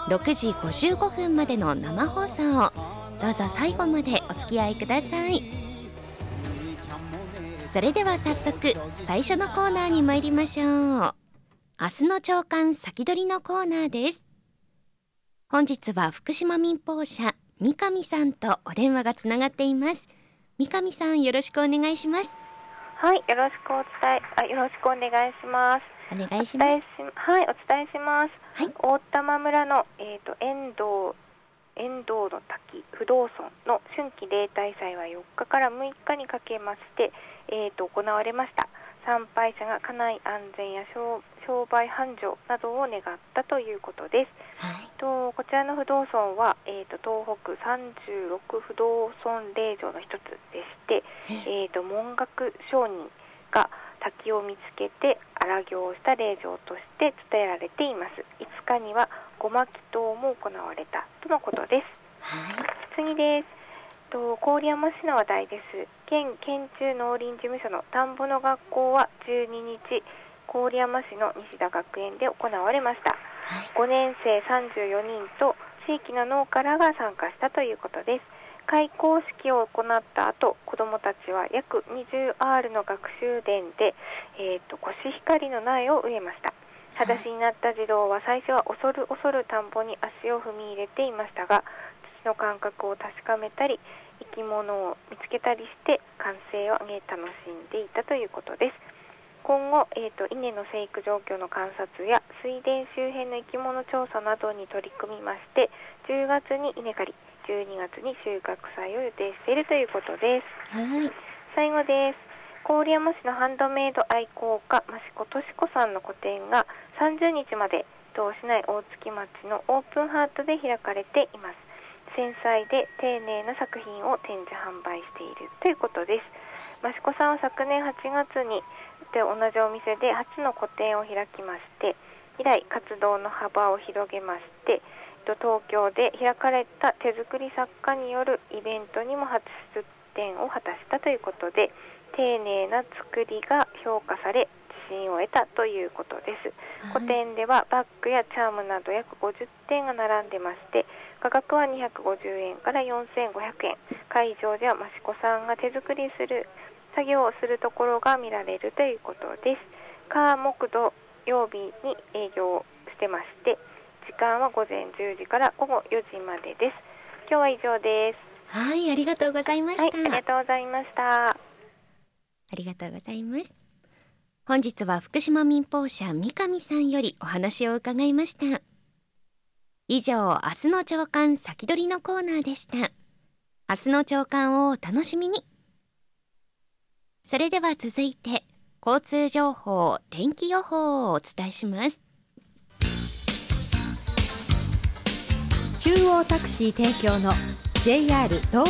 6時55分までの生放送をどうぞ最後までお付き合いください。それでは早速最初のコーナーに参りましょう。明日の朝刊先取りのコーナーです。本日は福島民放社三上さんとお電話がつながっています。三上さん、よろしくお願いします。 はい、よろしくお願いします。 お願いします。 はい、お伝えします。 はい、 大玉村の、遠藤の滝不動尊の春季例大祭は4日から6日にかけまして、行われました。参拝者が家内安全や商売繁盛などを願ったということです。 はい、 こちらの不動尊は、東北36不動尊霊場の一つでして、文学商人が滝を見つけて荒行をした霊場として伝えられています。5日にはごま祈祷も行われたとのことです。 はい、 次です。郡山市の話題です。県中農林事務所の田んぼの学校は12日、郡山市の西田学園で行われました。5年生34人と地域の農家らが参加したということです。開校式を行った後、子どもたちは約 20R の学習田で、コシヒカリの苗を植えました。裸足になった児童は最初は恐る田んぼに足を踏み入れていましたが、土の感覚を確かめたり生き物を見つけたりして歓声を上げ楽しんでいたということです。今後、稲の生育状況の観察や水田周辺の生き物調査などに取り組みまして、10月に稲刈り、12月に収穫祭を予定しているということです。 はい、 最後です。郡山市のハンドメイド愛好家益子敏子さんの個展が30日まで同市内大月町のオープンハートで開かれています。繊細で丁寧な作品を展示販売しているということです。益子さんは昨年8月に同じお店で初の個展を開きまして、以来活動の幅を広げまして、東京で開かれた手作り作家によるイベントにも初出展を果たしたということで、丁寧な作りが評価され自信を得たということです。個展ではバッグやチャームなど約50点が並んでまして、価格は250円から4500円。会場では益子さんが手作りする作業をするところが見られるということです。火木土曜日に営業してまして、時間は午前10時から午後4時までです。今日は以上です。 はい、ありがとうございました。 はい、ありがとうございました。 ありがとうございます。本日は福島民放社三上さんよりお話を伺いました。以上、明日の朝刊先取りのコーナーでした。明日の朝刊をお楽しみに。それでは続いて交通情報、天気予報をお伝えします。 中央タクシー提供の JR 東